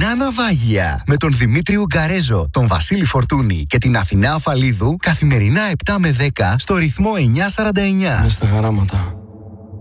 Ελληνικά ναυάγια. Με τον Δημήτρη Ουγκαρέζο, τον Βασίλη Φορτούνη και την Αθηνά Αφαλίδου, καθημερινά 7 με 10 στο ρυθμό 949. Μες στα χαράματα.